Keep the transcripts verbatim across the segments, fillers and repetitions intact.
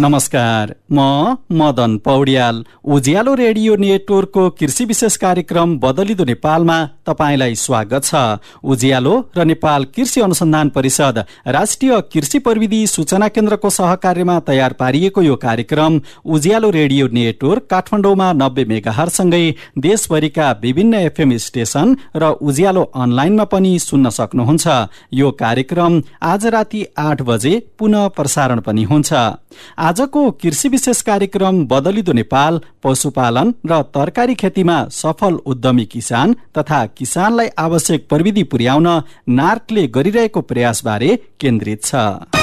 नमस्कार, म मदन पौड्याल। उज्यालो रेडियो नेटवर्कको कृषि विशेष कार्यक्रम बदलिदो नेपालमा तपाईंलाई स्वागत छ। उज्यालो र नेपाल कृषि अनुसन्धान परिषद राष्ट्रिय कृषि प्रविधि सूचना केन्द्रको सहकार्यमा तयार पारिएको यो कार्यक्रम उज्यालो रेडियो नेटवर्क काठमाडौँमा नब्बे मेगाहर्जसँगै देशभरिका विभिन्न एफएम स्टेशन र उज्यालो अनलाइनमा पनि सुन्न सक्नुहुन्छ। यो कार्यक्रम आज राति आठ बजे पुनः प्रसारण पनि हुन्छ। आजको कृषि विशेष कार्यक्रम बदलिदो नेपाल पशुपालन र तरकारी खेतीमा सफल उद्यमी किसान तथा किसानलाई आवश्यक प्रविधि पुर्याउन नार्कले गरिरहेको प्रयासबारे केन्द्रित छ।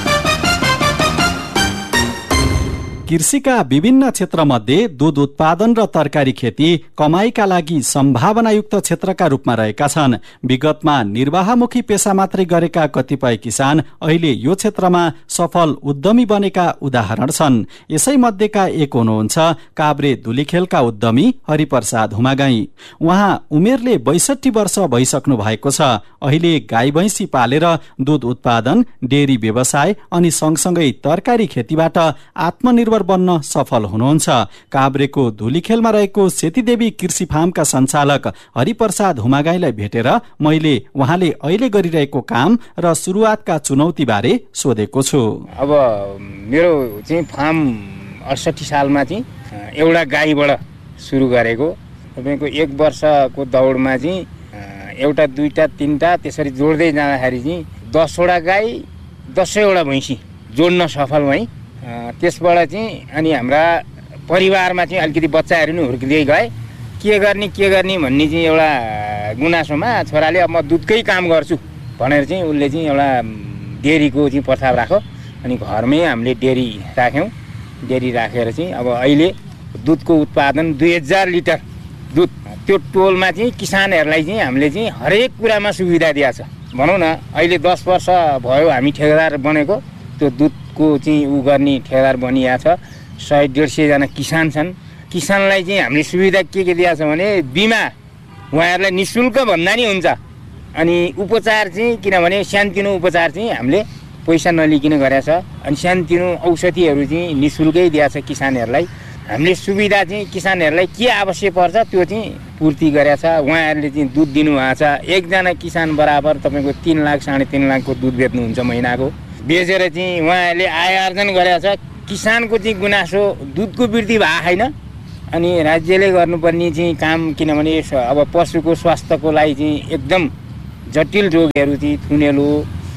कृषिका विभिन्न क्षेत्रमध्ये दूध उत्पादन र तरकारी खेती कमाईका लागि सम्भावनायुक्त क्षेत्रका रूपमा रहेका छन्। विगतमा निर्वाहमुखी पेशा मात्रै गरेका कतिपय किसान अहिले यो क्षेत्रमा सफल उद्यमी बनेका उदाहरण छन्। यसै मध्येका एक हुनुहुन्छ काभ्रे धुलीखेलका उद्यमी हरिप्रसाद हुमागाई। उहाँ उमेरले बैसठी वर्ष भइसक्नु भएको छ। अहिले गाई भैँसी पालेर दूध उत्पादन, डेरी व्यवसाय अनि सँगसँगै तरकारी खेतीबाट आत्मनिर्भर बन्न सफल हुनुहुन्छ। काभ्रेको धुलीखेलमा रहेको सेतीदेवी कृषि फार्मका सञ्चालक हरिप्रसाद हुमागाईलाई भेटेर मैले उहाँले अहिले गरिरहेको काम र सुरुवातका चुनौती बारे सोधेको छु। अब मेरो चाहिँ फार्म अडसठी सालमा चाहिँ एउटा गाईबाट सुरु गरेको। तपाईँको एक वर्षको दौडमा चाहिँ एउटा दुईटा तिनटा त्यसरी जोड्दै जाँदाखेरि चाहिँ दसवटा गाई दसैवटा भैँसी जोड्न सफल भएँ। त्यसबाट चाहिँ अनि हाम्रा परिवारमा चाहिँ अलिकति बच्चाहरू नि हुर्किँदै गए। के गर्ने के गर्ने भन्ने चाहिँ एउटा गुनासोमा छोराले अब म दुधकै काम गर्छु भनेर चाहिँ उसले चाहिँ एउटा डेरीको चाहिँ प्रस्ताव राख्यो। अनि घरमै हामीले डेरी राख्यौँ। डेरी राखेर चाहिँ अब अहिले दुधको उत्पादन दुई हजार लिटर दुध त्यो टोलमा चाहिँ किसानहरूलाई चाहिँ हामीले चाहिँ हरेक कुरामा सुविधा दिएको छ। भनौँ न अहिले दस वर्ष भयो हामी ठेकेदार बनेको। त्यो दुधको चाहिँ उ गर्ने ठेकेदार बनिएको छ। सय डेढ सयजना किसान छन्। किसानलाई चाहिँ हामीले सुविधा के के दिएको छ भने बिमा उहाँहरूलाई नि शुल्क भन्दा नि हुन्छ। अनि उपचार चाहिँ किनभने सानोतिनो उपचार चाहिँ हामीले पैसा नलिकन गरेको छ। अनि सानोतिनो औषधिहरू चाहिँ नि शुल्कै दिएको छ किसानहरूलाई। हामीले सुविधा चाहिँ किसानहरूलाई के आवश्यक पर्छ त्यो चाहिँ पूर्ति गरेको छ। उहाँहरूले चाहिँ दुध दिनुभएको छ। एकजना किसान बराबर तपाईँको तिन लाख साढे तिन लाखको दुध बेच्नुहुन्छ महिनाको। बेचेर चाहिँ उहाँहरूले आय आर्जन गरेको छ। किसानको चाहिँ गुनासो दुधको वृद्धि भएको छैन। अनि राज्यले गर्नुपर्ने चाहिँ काम किनभने अब पशुको स्वास्थ्यको लागि चाहिँ एकदम जटिल रोगहरू चाहिँ थुनेलो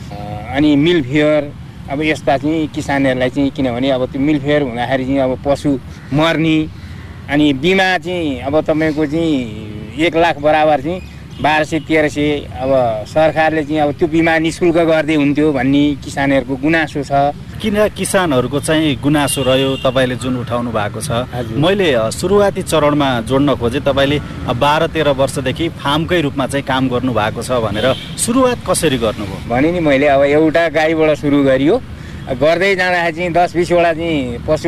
अनि मिलफेयर अब यस्ता चाहिँ किसानहरूलाई चाहिँ किनभने अब त्यो मिलफेयर हुँदाखेरि चाहिँ अब पशु मर्ने अनि बिमा चाहिँ अब तपाईँको चाहिँ एक लाख बराबर चाहिँ बाह्र सय तेह्र सय अब सरकारले चाहिँ अब त्यो बिमा नि शुल्क गर्दै हुन्थ्यो भन्ने किसानहरूको गुनासो छ। किन किसानहरूको चाहिँ गुनासो रह्यो तपाईँले जुन उठाउनु भएको छ। मैले सुरुवाती चरणमा जोड्न खोजेँ तपाईँले बाह्र तेह्र वर्षदेखि फार्मकै रूपमा चाहिँ काम गर्नु भएको छ भनेर सुरुवात कसरी गर्नुभयो भने नि मैले अब एउटा गाईबाट सुरु गरियो। गर्दै जाँदाखेरि चाहिँ दस बिसवटा चाहिँ पशु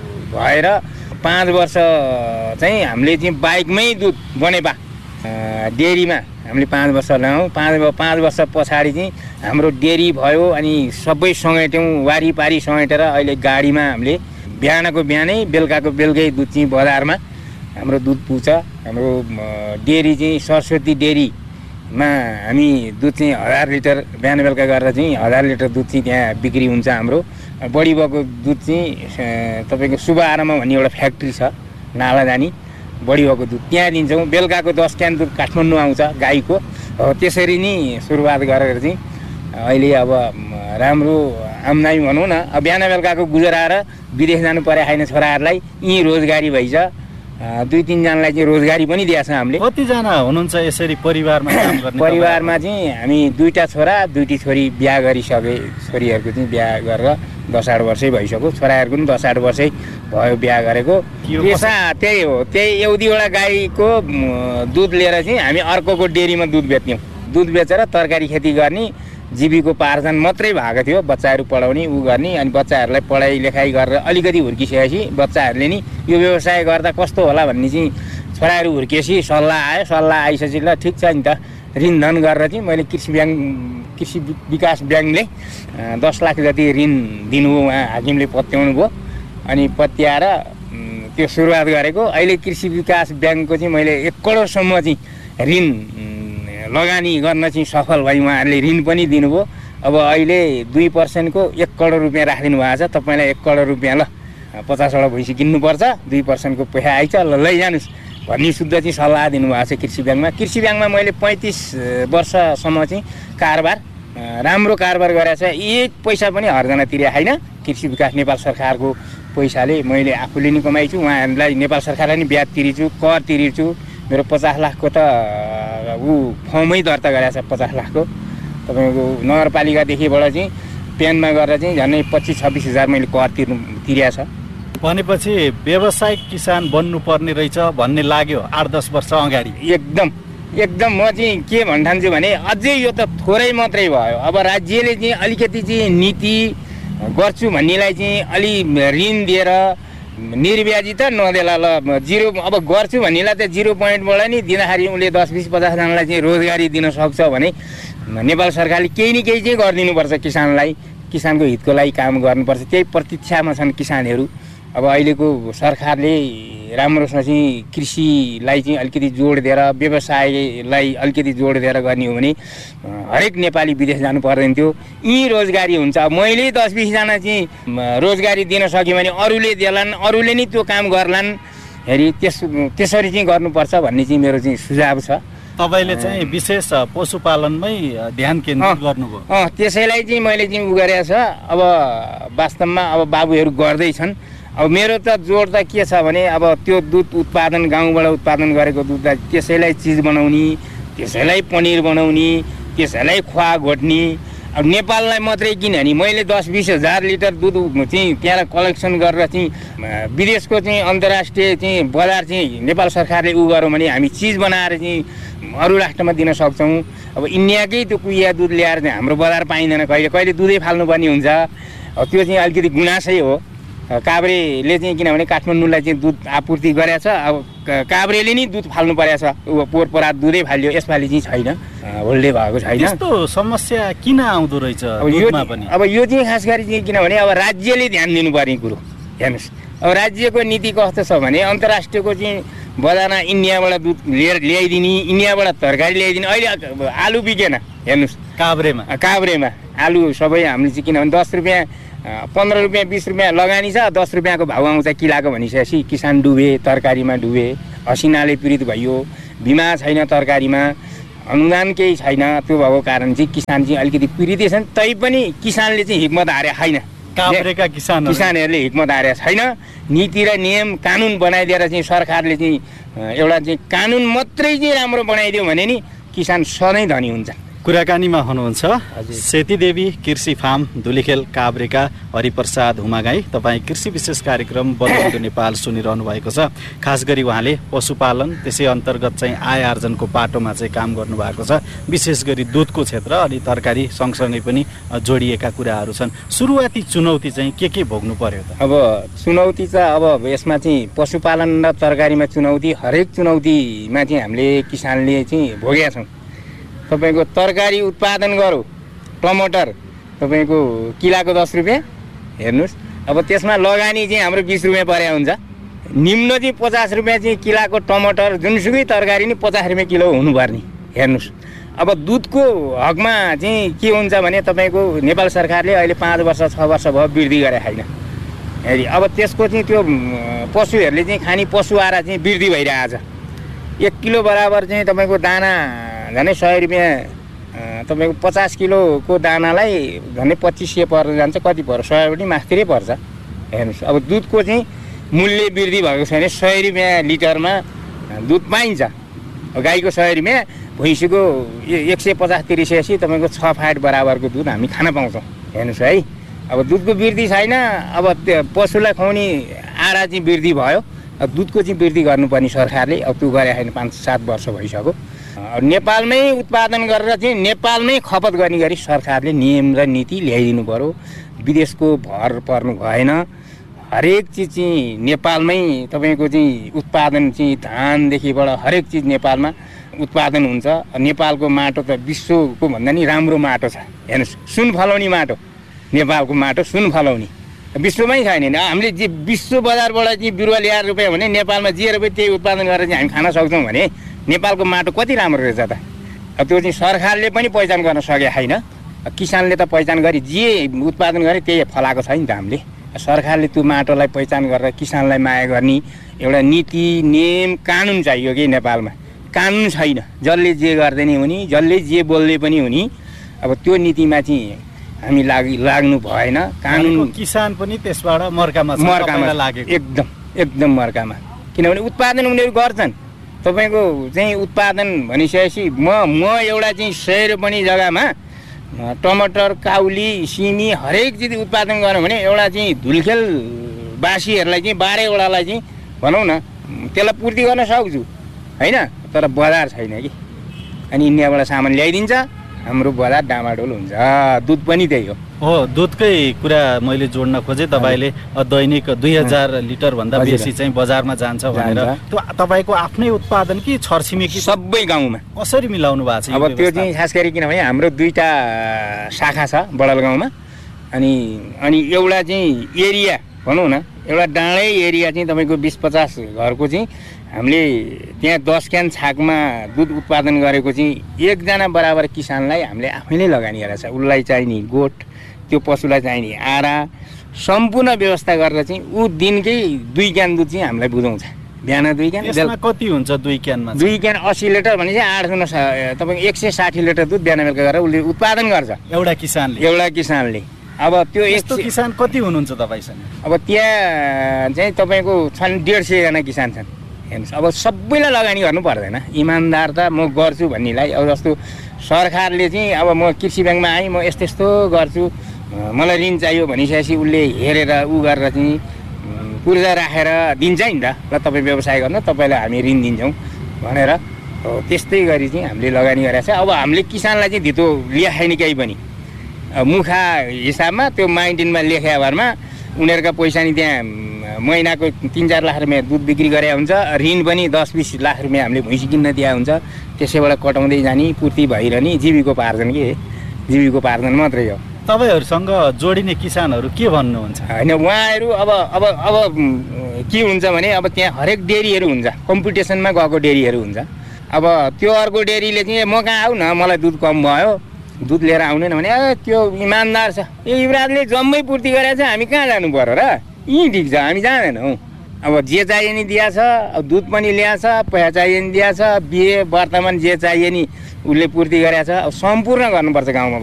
भएर पाँच वर्ष चाहिँ हामीले चाहिँ बाइकमै दुध बनेपा डेरीमा हामीले पाँच वर्ष ल्यायौँ। पाँच पाँच वर्ष पछाडि चाहिँ हाम्रो डेरी भयो। अनि सबै समेट्यौँ वारिपारी समेटेर अहिले गाडीमा हामीले बिहानको बिहानै बेलुकाको बेलुकै दुध चाहिँ बजारमा हाम्रो दुध पुग्छ। हाम्रो डेरी चाहिँ सरस्वती डेरीमा हामी दुध चाहिँ हजार लिटर बिहान बेलुका गरेर चाहिँ हजार लिटर दुध चाहिँ त्यहाँ बिक्री हुन्छ। हाम्रो बढी भएको दुध चाहिँ तपाईँको शुभ आरम्भ भन्ने एउटा फ्याक्ट्री छ नाला जानी बढी भएको दुध त्यहाँ दिन्छौँ। बेलुकाको दस क्यान दुध काठमाडौँ आउँछ गाईको। त्यसरी नै सुरुवात गरेर चाहिँ अहिले अब राम्रो आम्दानी भनौँ न। अब बिहान बेलुकाको गुजराएर विदेश जानु परे छैन छोराहरूलाई। यहीँ रोजगारी भइछ। दुई तिनजनालाई चाहिँ रोजगारी पनि दिएको छ हामीले। कतिजना हुनुहुन्छ यसरी परिवारमा काम गर्ने? परिवारमा चाहिँ हामी दुईवटा छोरा दुईटी छोरी बिहा गरिसके। छोरीहरूको चाहिँ बिहा गरेर दस आठ वर्षै भइसक्यो। छोराहरूको पनि दस आठ वर्षै भयो बिहा गरेको। पेसा त्यही हो। त्यही एउटीवटा गाईको दुध लिएर चाहिँ हामी अर्कोको डेरीमा दुध बेच्थ्यौँ। दुध बेचेर तरकारी खेती गर्ने जीविकोपार्जन मात्रै भएको थियो। बच्चाहरू पढाउने उ गर्ने अनि बच्चाहरूलाई पढाइ लेखाइ गरेर अलिकति हुर्किसकेपछि बच्चाहरूले नि यो व्यवसाय गर्दा कस्तो होला भन्ने चाहिँ छोराहरू हुर्किएपछि सल्लाह आयो। सल्लाह आइसकेपछि ल ठिक छ नि त ऋण धन गरेर चाहिँ मैले कृषि ब्याङ्क कृषि विकास ब्याङ्कले दस लाख जति ऋण दिनुभयो, उहाँ हाकिमले पत्याउनु भयो। अनि पत्याएर त्यो सुरुवात गरेको। अहिले कृषि विकास ब्याङ्कको चाहिँ मैले एक करोडसम्म चाहिँ ऋण लगानी गर्न चाहिँ सफल भएँ। उहाँहरूले ऋण पनि दिनुभयो। अब अहिले दुई पर्सेन्टको एक करोड रुपियाँ राखिदिनु भएको छ। तपाईँलाई एक करोड रुपियाँ ल पचासवटा भैँसी किन्नुपर्छ, दुई पर्सेन्टको पैसा आइछ, ल लैजानुहोस् भन्ने शुद्ध चाहिँ सल्लाह दिनुभएको छ कृषि ब्याङ्कमा। कृषि ब्याङ्कमा मैले पैँतिस वर्षसम्म चाहिँ कारोबार राम्रो कारोबार गरेको छ। एक पैसा पनि हर्जना तिरेको छैन। कृषि विकास नेपाल सरकारको पैसाले मैले आफूले नि कमाइछु, उहाँहरूलाई नेपाल सरकारलाई नि ब्याज तिरिछु, कर तिरिछु। मेरो पचास लाखको त ऊ फर्मै दर्ता गरेको छ। पचास लाखको तपाईँको नगरपालिकादेखिबाट चाहिँ पेनमा गरेर चाहिँ झन्डै पच्चिस छब्बिस हजार मैले कर तिर्नु तिरेको छ। भनेपछि व्यावसायिक किसान बन्नुपर्ने रहेछ भन्ने लाग्यो आठ दस वर्ष अगाडि। एकदम एकदम म चाहिँ के भन्न ठान्छु भने अझै यो त थोरै मात्रै भयो। अब राज्यले चाहिँ अलिकति चाहिँ नीति गर्छु भन्नेलाई चाहिँ अलि ऋण दिएर निर्ब्याजी त नदेला, ल जिरो अब गर्छु भन्नेलाई त जिरो पोइन्टबाट नि दिँदाखेरि उसले दस बिस पचासजनालाई चाहिँ रोजगारी दिन सक्छ भने नेपाल सरकारले केही न केही चाहिँ गरिदिनुपर्छ। किसानलाई किसानको हितको लागि काम गर्नुपर्छ। त्यही प्रतीक्षामा छन् किसानहरू। अब अहिलेको सरकारले राम्रोसँग चाहिँ कृषिलाई चाहिँ अलिकति जोड दिएर व्यवसायलाई अलिकति जोड दिएर गर्ने हो भने हरेक नेपाली विदेश जानु पर्दैन थियो। यहीँ रोजगारी हुन्छ। अब मैले दस बिसजना चाहिँ रोजगारी दिन सक्यो भने अरूले देलान्, अरूले नै त्यो काम गर्लान्। हेरी त्यस त्यसरी चाहिँ गर्नुपर्छ भन्ने चाहिँ मेरो चाहिँ सुझाव छ। तपाईँले चाहिँ विशेष पशुपालनमै ध्यान केन्द्रित गर्नुभयो। अँ त्यसैलाई चाहिँ मैले चाहिँ उ गरेको छ। अब वास्तवमा अब बाबुहरू गर्दैछन्। अब मेरो त जोड त के छ भने अब त्यो दुध उत्पादन गाउँबाट उत्पादन गरेको दुधलाई त्यसैलाई चिज बनाउने, त्यसैलाई पनिर बनाउने, त्यसैलाई खुवा घोट्ने। अब नेपाललाई मात्रै किनभने मैले दस बिस हजार लिटर दुध चाहिँ त्यहाँ कलेक्सन गरेर चाहिँ विदेशको चाहिँ अन्तर्राष्ट्रिय चाहिँ बजार चाहिँ नेपाल सरकारले उ गरौँ भने हामी चिज बनाएर चाहिँ अरू राष्ट्रमा दिन सक्छौँ। अब इन्डियाकै त्यो कुहिया दुध ल्याएर चाहिँ हाम्रो बजार पाइँदैन। कहिले कहिले दुधै फाल्नुपर्ने हुन्छ। अब त्यो चाहिँ अलिकति गुनासै हो। काभ्रेले चाहिँ किनभने काठमाडौँलाई चाहिँ दुध आपूर्ति गरेको छ। अब काभ्रेले नै दुध फाल्नु परेको छ। पोहोर परात दुधै फाल्यो, यसपालि चाहिँ छैन, होल्डे भएको छैन। यस्तो समस्या किन आउँदो रहेछ अब यो अब यो चाहिँ खास गरी चाहिँ किनभने अब राज्यले ध्यान दिनुपर्ने कुरो। हेर्नुहोस् अब राज्यको नीति कस्तो छ भने अन्तर्राष्ट्रियको चाहिँ बजारमा इन्डियाबाट दुध लिएर ल्याइदिने, इन्डियाबाट तरकारी ल्याइदिने। अहिले आलु बिकेन। हेर्नुहोस् काभ्रेमा काभ्रेमा आलु सबै हामीले चाहिँ किनभने दस रुपियाँ पन्ध्र रुपियाँ बिस रुपियाँ लगानी छ, दस रुपियाँको भाउ आउँछ किलाको भनिसकेपछि किसान डुबे, तरकारीमा डुबे, हसिनाले पीडित भयो, बिमा छैन, तरकारीमा अनुदान केही छैन। त्यो भएको कारण चाहिँ किसान चाहिँ अलिकति पीडितै छन्। तैपनि किसानले चाहिँ हिक्मत हारे छैन। काभ्रेका किसान किसानहरूले हिक्मत हारे छैन। नीति र नियम कानुन बनाइदिएर चाहिँ सरकारले चाहिँ एउटा चाहिँ कानुन मात्रै चाहिँ राम्रो बनाइदियो भने नि किसान सधैँ धनी हुन्छ। कुराकानीमा हुनुहुन्छ सेतीदेवी कृषि फार्म धुलीखेल काभ्रेका हरिप्रसाद हुमागाई। तपाईँ कृषि विशेष कार्यक्रम बदलिँदो नेपाल सुनिरहनु भएको छ। खास गरी उहाँले पशुपालन त्यसै अन्तर्गत चाहिँ आय आर्जनको बाटोमा चाहिँ काम गर्नुभएको छ। विशेष गरी दुधको क्षेत्र अनि तरकारी सँगसँगै पनि जोडिएका कुराहरू छन्। सुरुवाती चुनौती चाहिँ के के भोग्नु पर्यो त? अब चुनौती त अब यसमा चाहिँ पशुपालन र तरकारीमा चुनौती, हरेक चुनौतीमा चाहिँ हामीले किसानले चाहिँ भोगेका छौँ। तपाईँको तरकारी उत्पादन गरौँ, टमाटर तपाईँको किलाको दस रुपियाँ। हेर्नुहोस् अब त्यसमा लगानी चाहिँ हाम्रो बिस रुपियाँ परेको हुन्छ। निम्न चाहिँ पचास रुपियाँ चाहिँ किलाको टमाटर जुनसुकै तरकारी नि पचास रुपियाँ किलो हुनुपर्ने। हेर्नुहोस् अब दुधको हकमा चाहिँ के हुन्छ भने तपाईँको नेपाल सरकारले अहिले पाँच वर्ष छ वर्ष भयो वृद्धि गरेको छैन। हेरी अब त्यसको चाहिँ त्यो पशुहरूले चाहिँ खाने पशु आहारा चाहिँ वृद्धि भइरहेको छ। एक किलो बराबर चाहिँ तपाईँको दाना झन्डै सय रुपियाँ, तपाईँको पचास किलोको दानालाई झन्डै पच्चिस सय पर्न जान्छ। कति पर्छ? सय पनि माथितिरै पर्छ। हेर्नुहोस् अब दुधको चाहिँ मूल्य वृद्धि भएको छैन। सय रुपियाँ लिटरमा दुध पाइन्छ। गाईको सय रुपियाँ, भैँसीको एक सय पचास तिरिसएपछि तपाईँको छ फाट बराबरको दुध हामी खान पाउँछौँ। हेर्नुहोस् है अब दुधको वृद्धि छैन। अब त्यो पशुलाई खुवाउने आहारा चाहिँ वृद्धि भयो। अब दुधको चाहिँ वृद्धि गर्नुपर्ने सरकारले अब त्यो गरे छैन। पाँच सात वर्ष भइसक्यो। नेपालमै उत्पादन गरेर चाहिँ नेपालमै खपत गर्ने गरी सरकारले नियम र नीति ल्याइदिनु पर्यो। विदेशको भर पर्नु भएन। हरेक चिज चाहिँ नेपालमै तपाईँको चाहिँ उत्पादन चाहिँ धानदेखिबाट हरेक चिज नेपालमा उत्पादन हुन्छ। नेपालको माटो त विश्वको भन्दा नि राम्रो माटो छ। हेर्नुहोस्, सुन फलाउने माटो नेपालको माटो, सुन फलाउने विश्वमै छैन नि। हामीले जे विश्व बजारबाट चाहिँ बिरुवा ल्याएर रुपियाँ भने नेपालमा जे रुपियाँ त्यही उत्पादन गरेर चाहिँ हामी खान सक्छौँ भने नेपालको माटो कति राम्रो रहेछ त। त्यो चाहिँ सरकारले पनि पहिचान गर्न सकेको छैन। किसानले त पहिचान गरी जे उत्पादन गरे त्यही फलाएको छ नि त। हामीले सरकारले त्यो माटोलाई पहिचान गरेर किसानलाई माया गर्ने एउटा नीति नियम कानुन चाहियो कि नेपालमा। कानुन छैन, जसले जे गर्दै नि हुने, जसले जे बोल्दै पनि हुने। अब त्यो नीतिमा चाहिँ हामी लागि लाग्नु भएन। कानुन किसान पनि त्यसबाट मर्कामा छ, मर्कामा लागेको एकदम एकदम मर्कामा। किनभने उत्पादन उनीहरू गर्छन्। तपाईँको चाहिँ उत्पादन भनिसकेपछि म म एउटा चाहिँ सय रोपनी जग्गामा टमाटर, काउली, सिमी हरेक चिज उत्पादन गऱ्यो भने एउटा चाहिँ धुलखेल बासीहरूलाई चाहिँ बाह्रैवटालाई चाहिँ भनौँ न त्यसलाई पूर्ति गर्न सक्छु होइन। तर बजार छैन कि। अनि इन्डियाबाट सामान ल्याइदिन्छ, हाम्रो बजार डामाडोल हुन्छ। दुध पनि त्यही हो। हो, दुधकै कुरा मैले जोड्न खोजेँ। तपाईँले दैनिक दुई हजार लिटर भन्दा बेसी चाहिँ बजारमा जान्छ भनेर। त्यो तपाईँको आफ्नै उत्पादन कि छरछिमेकी सबै गाउँमा कसरी मिलाउनु भएको छ? अब त्यो चाहिँ खास गरी किनभने हाम्रो दुईटा शाखा छ बडल गाउँमा। अनि अनि एउटा चाहिँ एरिया भनौँ न, एउटा डाँडै एरिया चाहिँ तपाईँको बिस पचास घरको चाहिँ हामीले त्यहाँ दस क्यान छाकमा दुध उत्पादन गरेको चाहिँ एकजना बराबर किसानलाई हामीले आफैले लगानी गरेको छ। उसलाई चाहिने गोठ, त्यो पशुलाई चाहिने आरा सम्पूर्ण व्यवस्था गरेर चाहिँ ऊ दिनकै दुई क्यान दुध चाहिँ हामीलाई बुझाउँछ। बिहान दुई क्यान। यसमा कति हुन्छ दुई क्यानमा? दुई क्यान अस्सी लिटर भने चाहिँ आठ गुणा तपाईँको एक सय साठी लिटर दुध बिहान बेलुका गरेर उसले उत्पादन गर्छ एउटा किसानले। एउटा किसानले। अब त्यो यस्तो किसान कति हुनुहुन्छ तपाईँसँग? अब त्यहाँ चाहिँ तपाईँको छन् डेढ सयजना किसान छन्। हेर्नुहोस्, अब सबैलाई लगानी गर्नु पर्दैन। इमान्दार त म गर्छु भन्नेलाई। अब जस्तो सरकारले चाहिँ अब म कृषि ब्याङ्कमा आएँ, म यस्तो यस्तो गर्छु, मलाई ऋण चाहियो भनिसकेपछि उसले हेरेर ऊ गरेर चाहिँ पूर्जा राखेर दिन्छ नि त। ल तपाईँ व्यवसाय गर्नु, तपाईँलाई हामी ऋण दिन्छौँ भनेर त्यस्तै गरी चाहिँ हामीले लगानी गरेको छ। अब हामीले किसानलाई चाहिँ धितो लेखाएन केही पनि। मुखा हिसाबमा त्यो माइन्टिनमा लेखे भरमा उनीहरूका पैसा नि त्यहाँ महिनाको तिन चार लाख रुपियाँ दुध बिक्री गरे हुन्छ। ऋण पनि दस बिस लाख रुपियाँ हामीले भैँसी किन्न दिए हुन्छ। त्यसैबाट कटाउँदै जाने, पूर्ति भइरहने जीविकोपार्जन के जीविकोपार्जन मात्रै हो। तपाईँहरूसँग जोडिने किसानहरू के भन्नुहुन्छ? होइन, उहाँहरू अब अब अब के हुन्छ भने अब त्यहाँ हरेक डेरीहरू हुन्छ, कम्पिटिसनमा गएको डेरीहरू हुन्छ। अब त्यो अर्को डेरीले चाहिँ म कहाँ आऊ न, मलाई दुध कम भयो, दुध लिएर आउँदैन भने ए त्यो इमान्दार छ, यो युवराजले जम्मै पूर्ति गरेको छ, हामी कहाँ जानु पर्यो र? यहीँ ठिक छ, हामी जाँदैनौँ। अब जे चाहियो नि दिएछ, अब दुध पनि ल्याएछ, पैसा चाहियो नि दिएछ, बिहे वर्तमान जे चाहियो नि उसले पूर्ति गरेको छ। अब सम्पूर्ण गर्नुपर्छ गाउँमा।